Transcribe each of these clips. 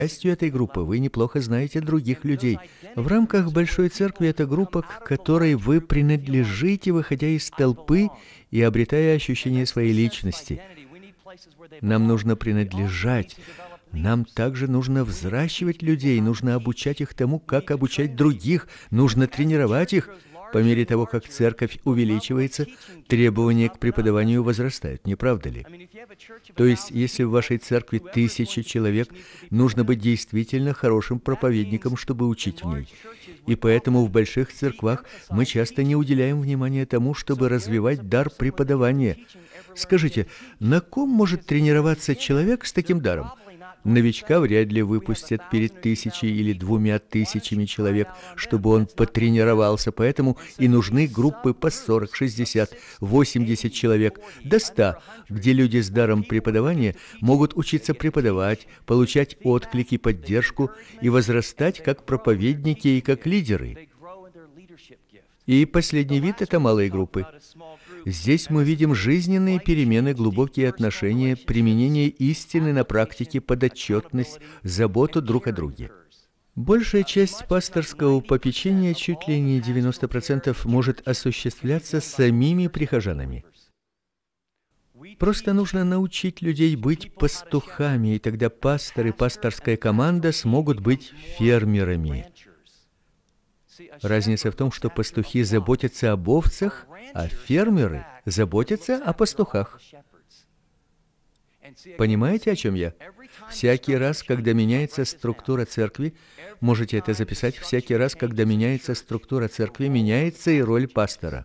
частью этой группы, вы неплохо знаете других людей. В рамках большой церкви это группа, к которой вы принадлежите, выходя из толпы и обретая ощущение своей личности. Нам нужно принадлежать. Нам также нужно взращивать людей, нужно обучать их тому, как обучать других, нужно тренировать их. По мере того, как церковь увеличивается, требования к преподаванию возрастают, не правда ли? То есть, если в вашей церкви 1000 человек, нужно быть действительно хорошим проповедником, чтобы учить в ней. И поэтому в больших церквах мы часто не уделяем внимания тому, чтобы развивать дар преподавания. Скажите, на ком может тренироваться человек с таким даром? Новичка вряд ли выпустят перед 1000 или 2000 человек, чтобы он потренировался, поэтому и нужны группы по 40, 60, 80 человек, до 100, где люди с даром преподавания могут учиться преподавать, получать отклик и поддержку и возрастать как проповедники и как лидеры. И последний вид – это малые группы. Здесь мы видим жизненные перемены, глубокие отношения, применение истины на практике, подотчетность, заботу друг о друге. Большая часть пасторского попечения, чуть ли не 90%, может осуществляться самими прихожанами. Просто нужно научить людей быть пастухами, и тогда пастор и пасторская команда смогут быть фермерами. Разница в том, что пастухи заботятся об овцах, а фермеры заботятся о пастухах. Понимаете, о чем я? Всякий раз, когда меняется структура церкви, можете это записать, всякий раз, когда меняется структура церкви, меняется и роль пастора.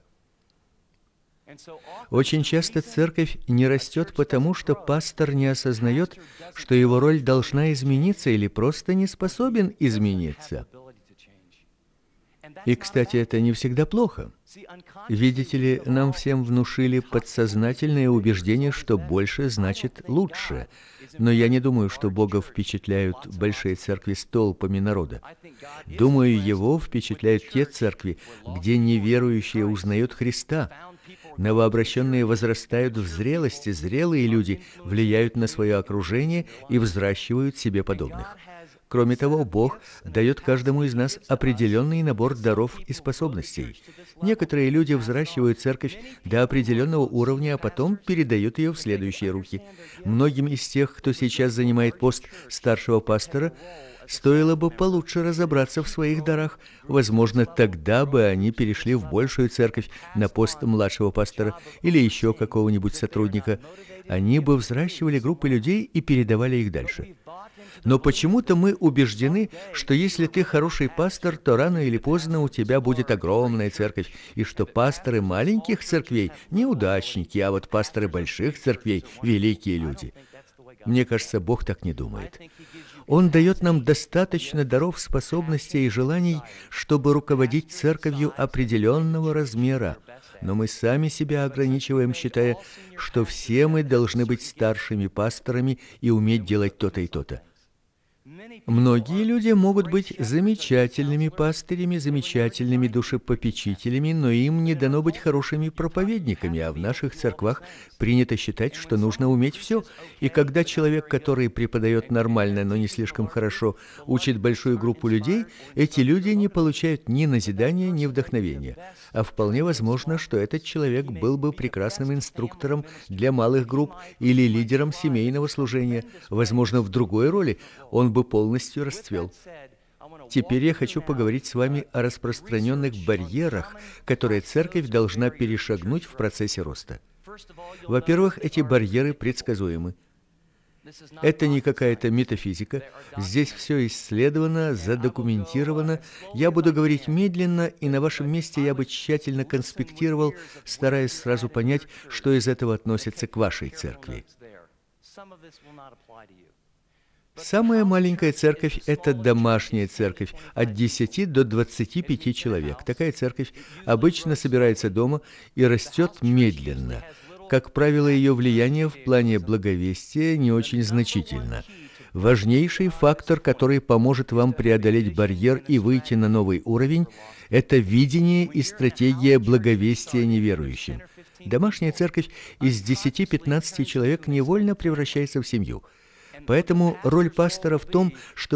Очень часто церковь не растет, потому что пастор не осознает, что его роль должна измениться или просто не способен измениться. И, кстати, это не всегда плохо. Видите ли, нам всем внушили подсознательное убеждение, что больше значит лучше. Но я не думаю, что Бога впечатляют большие церкви с толпами народа. Думаю, Его впечатляют те церкви, где неверующие узнают Христа. Новообращенные возрастают в зрелости, зрелые люди влияют на свое окружение и взращивают себе подобных. Кроме того, Бог дает каждому из нас определенный набор даров и способностей. Некоторые люди взращивают церковь до определенного уровня, а потом передают ее в следующие руки. Многим из тех, кто сейчас занимает пост старшего пастора, стоило бы получше разобраться в своих дарах. Возможно, тогда бы они перешли в большую церковь на пост младшего пастора или еще какого-нибудь сотрудника. Они бы взращивали группы людей и передавали их дальше. Но почему-то мы убеждены, что если ты хороший пастор, то рано или поздно у тебя будет огромная церковь, и что пасторы маленьких церквей – неудачники, а вот пасторы больших церквей – великие люди. Мне кажется, Бог так не думает. Он дает нам достаточно даров, способностей и желаний, чтобы руководить церковью определенного размера. Но мы сами себя ограничиваем, считая, что все мы должны быть старшими пасторами и уметь делать то-то и то-то. Многие люди могут быть замечательными пастырями, замечательными душепопечителями, но им не дано быть хорошими проповедниками, а в наших церквах принято считать, что нужно уметь все. И когда человек, который преподает нормально, но не слишком хорошо, учит большую группу людей, эти люди не получают ни назидания, ни вдохновения. А вполне возможно, что этот человек был бы прекрасным инструктором для малых групп или лидером семейного служения. Возможно, в другой роли он бы полностью расцвел. Теперь я хочу поговорить с вами о распространенных барьерах, которые церковь должна перешагнуть в процессе роста. Во-первых, эти барьеры предсказуемы. Это не какая-то метафизика. Здесь все исследовано, задокументировано. Я буду говорить медленно, и на вашем месте я бы тщательно конспектировал, стараясь сразу понять, что из этого относится к вашей церкви. Самая маленькая церковь – это домашняя церковь, от 10 до 25 человек. Такая церковь обычно собирается дома и растет медленно. Как правило, ее влияние в плане благовестия не очень значительно. Важнейший фактор, который поможет вам преодолеть барьер и выйти на новый уровень – это видение и стратегия благовестия неверующим. Домашняя церковь из 10-15 человек невольно превращается в семью. Поэтому роль пастора в том, что